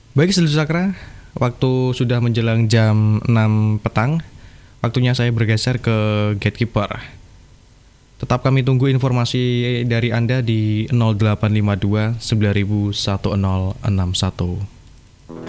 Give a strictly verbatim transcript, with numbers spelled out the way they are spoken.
Baik, Seluruh Sakra, waktu sudah menjelang jam enam petang. Waktunya saya bergeser ke Gatekeeper. Tetap kami tunggu informasi dari Anda di nol delapan lima dua sembilan satu nol enam satu.